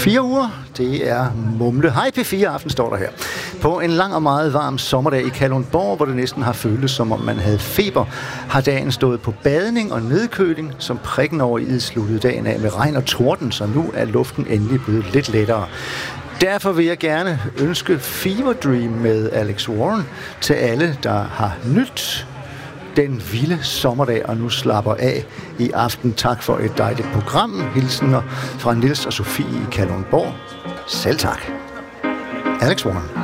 4 uger. Det er Mumle. Hej P4 Aften, står der her. På en lang og meget varm sommerdag i Kalundborg, hvor det næsten har føltes som om man havde feber, har dagen stået på badning og nedkøling, som prikken over i sluttede dagen af med regn og torden, så nu er luften endelig blevet lidt lettere. Derfor vil jeg gerne ønske Fever Dream med Alex Warren til alle, der har nydt den vilde sommerdag og nu slapper af i aften. Tak for et dejligt program. Hilsener fra Niels og Sofie i Kalundborg. Selv tak. Alex Warren.